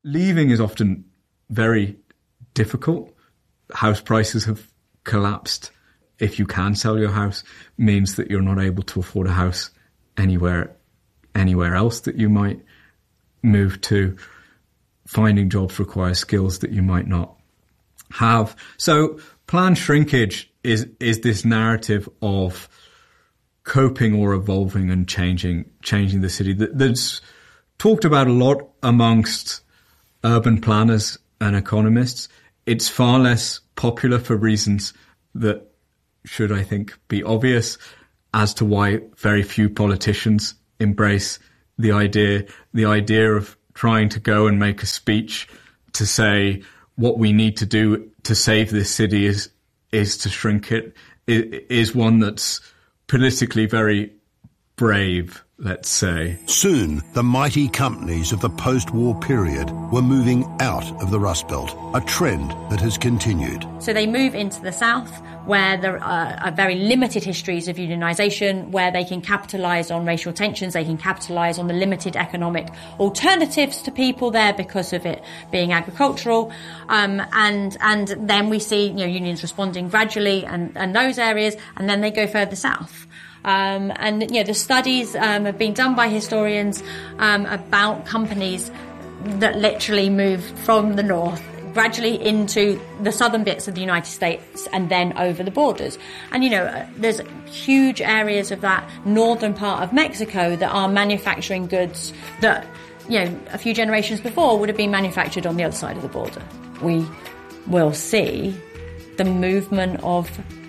Leaving is often very difficult. House prices have collapsed. If you can sell your house, means that you're not able to afford a house anywhere else that you might move to. Finding jobs requires skills that you might not have. So planned shrinkage is this narrative of coping or evolving and changing the city that's talked about a lot amongst urban planners and economists. It's far less popular for reasons that should, I think, be obvious as to why very few politicians embrace the idea of trying to go and make a speech to say what we need to do to save this city is to shrink it, is one that's politically very brave, let's say. Soon, the mighty companies of the post-war period were moving out of the Rust Belt, a trend that has continued. So they move into the south, where there are very limited histories of unionisation, where they can capitalise on racial tensions, they can capitalise on the limited economic alternatives to people there because of it being agricultural. And then we see, unions responding gradually and those areas, and then they go further south. The studies have been done by historians about companies that literally move from the north gradually into the southern bits of the United States and then over the borders. And, there's huge areas of that northern part of Mexico that are manufacturing goods that, a few generations before would have been manufactured on the other side of the border. We will see the movement of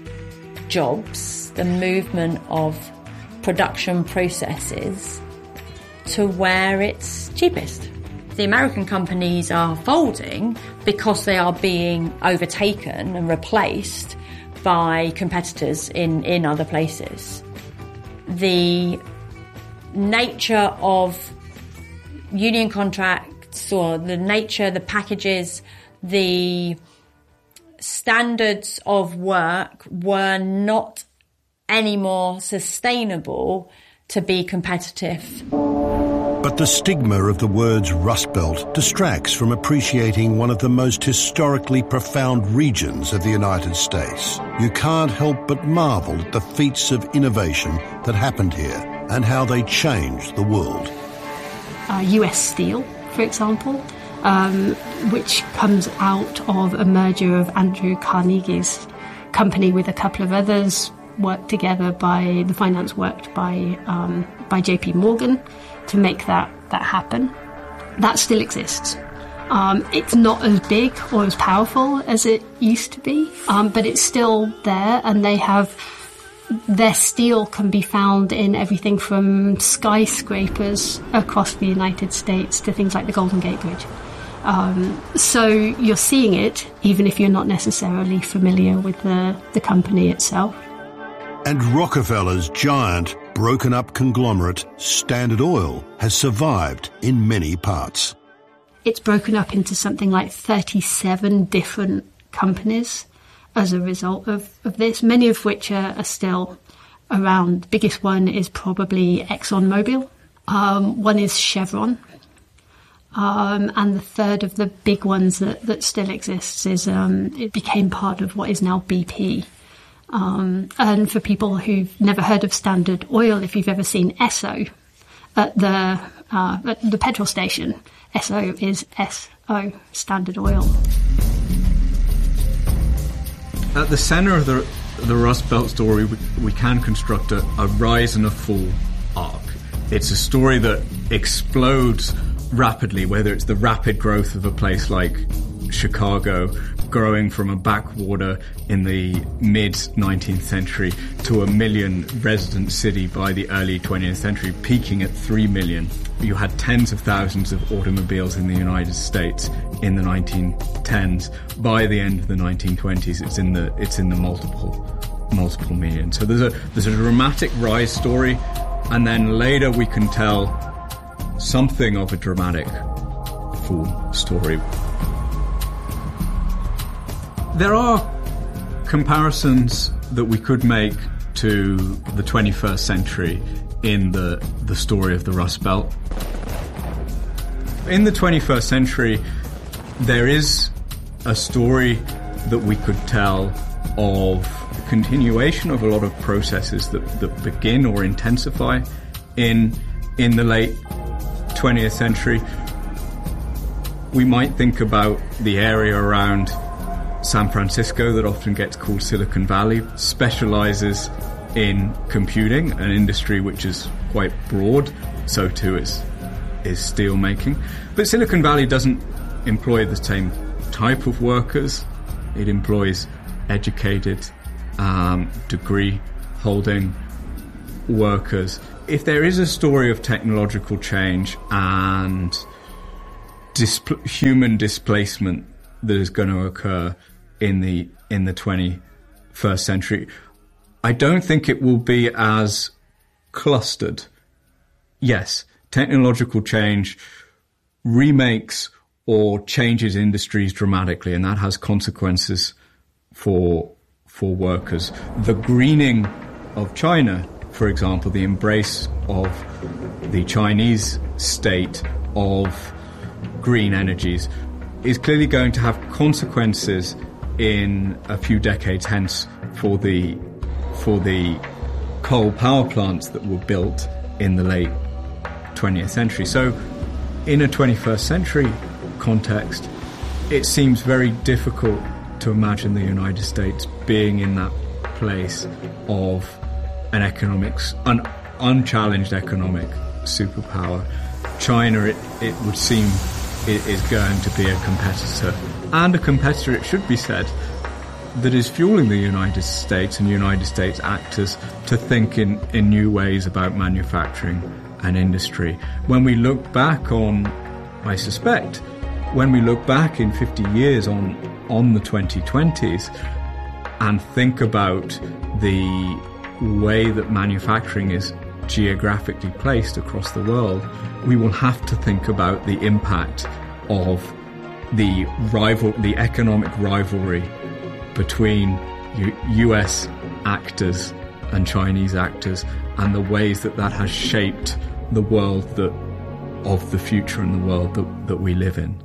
jobs, the movement of production processes to where it's cheapest. The American companies are folding because they are being overtaken and replaced by competitors in other places. The nature of union contracts, or the nature, the packages, the standards of work were not any more sustainable to be competitive. But the stigma of the words Rust Belt distracts from appreciating one of the most historically profound regions of the United States. You can't help but marvel at the feats of innovation that happened here and how they changed the world. US Steel, for example, which comes out of a merger of Andrew Carnegie's company with a couple of others, the finance worked by JP Morgan to make that happen. That still exists. It's not as big or as powerful as it used to be, but it's still there, and their steel can be found in everything from skyscrapers across the United States to things like the Golden Gate Bridge. So you're seeing it, even if you're not necessarily familiar with the company itself. And Rockefeller's giant, broken-up conglomerate, Standard Oil, has survived in many parts. It's broken up into something like 37 different companies as a result of this, many of which are still around. The biggest one is probably ExxonMobil. One is Chevron. And the third of the big ones that still exists is it became part of what is now BP. And for people who've never heard of Standard Oil, if you've ever seen Esso at the petrol station, Esso is SO, Standard Oil. At the centre of the Rust Belt story, we can construct a rise and a fall arc. It's a story that explodes rapidly, whether it's the rapid growth of a place like Chicago, growing from a backwater in the mid-19th century to a 1 million resident city by the early 20th century, peaking at 3 million. You had tens of thousands of automobiles in the United States in the 1910s. By the end of the 1920s, it's in the multiple million. So there's a dramatic rise story, and then later we can tell something of a dramatic fall story. There are comparisons that we could make to the 21st century in the story of the Rust Belt. In the 21st century, there is a story that we could tell of continuation of a lot of processes that begin or intensify in the late 20th century. We might think about the area around San Francisco that often gets called Silicon Valley, specializes in computing, an industry which is quite broad. So too is steel making. But Silicon Valley doesn't employ the same type of workers. It employs educated, degree-holding workers. If there is a story of technological change and human displacement that is going to occur in the 21st century, I don't think it will be as clustered. Yes, technological change remakes or changes industries dramatically, and that has consequences for workers. The greening of China, for example, the embrace of the Chinese state of green energies is clearly going to have consequences in a few decades hence for the coal power plants that were built in the late 20th century. So in a 21st century context, it seems very difficult to imagine the United States being in that place of an unchallenged economic superpower. China, it would seem, is going to be a competitor, and a competitor, it should be said, that is fueling the United States and United States actors to think in new ways about manufacturing and industry. When we look back on, I suspect, when we look back in 50 years on the 2020s and think about the way that manufacturing is geographically placed across the world, we will have to think about the impact of the economic rivalry between US actors and Chinese actors, and the ways that has shaped the world of the future and the world that we live in.